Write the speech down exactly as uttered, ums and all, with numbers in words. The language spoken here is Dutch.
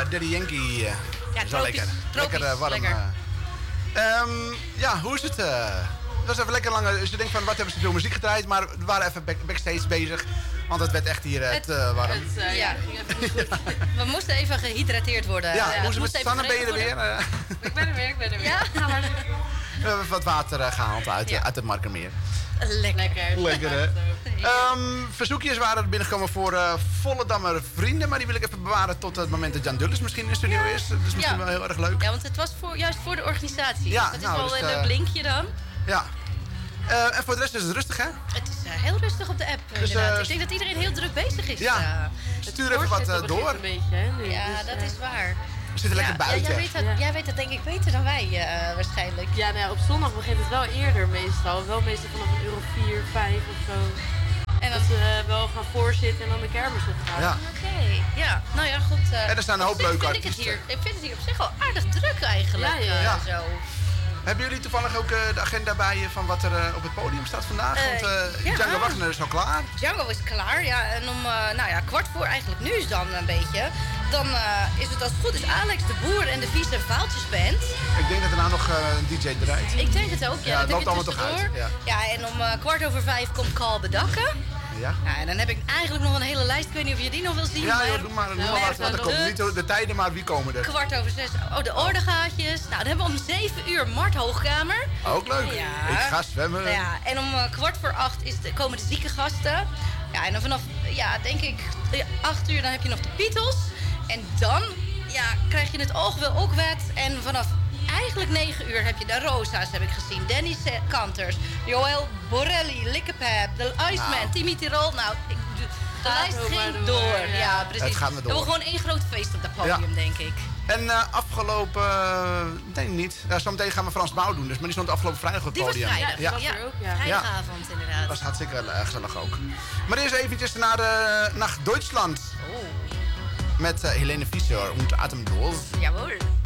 Daddy Yankee. Uh, ja, is wel lekker. Tropisch, lekker uh, warm. Lekker. Uh. Um, ja, hoe is het? Uh, het was even lekker lang. Dus je denkt van, wat hebben ze veel muziek gedraaid? Maar we waren even back, backstage bezig. Want het werd echt hier uh, het, te warm. Het, uh, ja. We moesten even gehydrateerd worden. Ja, ja moesten met Sanne, ben je er weer? Uh. Ik ben er weer, ik ben er weer. Ja. We hebben wat water uh, gehaald uit, ja. uit het Markermeer. Lekker. Lekker, Lekker hè? Um, verzoekjes waren er binnengekomen voor uh, Volendammer vrienden. Maar die wil ik even bewaren tot het moment dat Jan Dulles misschien in de studio is. Dat is misschien ja. wel heel erg leuk. Ja, want het was voor, juist voor de organisatie. Ja, dus dat nou, is wel dus, een uh, leuk linkje dan. Ja. Uh, en voor de rest is het rustig, hè? Het is uh, heel rustig op de app, dus, inderdaad. Uh, ik denk dat iedereen heel druk bezig is. Ja, uh, stuur even wat uh, door. Een beetje, hè, nu. Ja, dus, dat uh, is waar. We zitten lekker ja, buiten. Ja, jij, weet dat, ja. jij weet dat denk ik beter dan wij uh, waarschijnlijk. Ja, nou ja, op zondag begint het wel eerder meestal. Wel meestal vanaf een euro vier, vijf of zo. En dat ze uh, wel gaan voorzitten en dan de kermis opgaan. Ja. Oké, okay. ja. Nou ja, goed. Uh, en er staan een hoop leuke artiesten. Ik, hier, ik vind het hier op zich wel aardig druk eigenlijk. Ja, ja. ja. Uh, zo. Hebben jullie toevallig ook uh, de agenda bij je van wat er uh, op het podium staat vandaag? Uh, Want uh, ja. Django Wagner is al klaar. Django is klaar, ja. En om uh, nou ja, kwart voor eigenlijk nu is dan een beetje. Dan uh, is het als het goed is Alex de Boer en de Vies en Vaaltjesband. Ik denk dat er nou nog uh, een D J draait. Ik denk het ook, ja. Ja, dat het loopt allemaal toch uit. Ja. ja, en om uh, kwart over vijf komt Carl Bedakken. Ja. Nou, en dan heb ik eigenlijk nog een hele lijst. Ik weet niet of je die nog wil zien. Ja, maar... joh, doe maar. Doe maar wat, wat er komt. Niet de tijden, maar wie komen er? Kwart over zes. Oh, de ordegaatjes. Nou, dan hebben we om zeven uur Mart Hoogkamer. Ook leuk. Ja. Ik ga zwemmen. Nou ja, en om uh, kwart voor acht is de, komen de zieke gasten. Ja, en dan vanaf, ja, denk ik, acht uur dan heb je nog de Beatles. En dan, ja, krijg je het oog wel ook wet. En vanaf eigenlijk negen uur heb je de Rosa's, heb ik gezien. Danny Kanters, Joël Borelli, Likkepep, de Iceman, nou. Timmy Tirol. Nou, ik, de, de lijst ging door. door. Ja. ja, precies. Het gaat me door. We hebben gewoon één groot feest op dat podium, ja. denk ik. En uh, afgelopen, uh, nee niet. Uh, zometeen gaan we Frans Bouw doen, dus, maar die stond afgelopen vrijdag op het podium. Die was vrijdag, ja. ja. ja. ja. Vrijdagavond ja. inderdaad. Dat was hartstikke uh, gezellig ook. Maar eerst eventjes naar, uh, naar Duitsland. Oh. Met uh, Helene Fischer und Atemlos. Jawohl.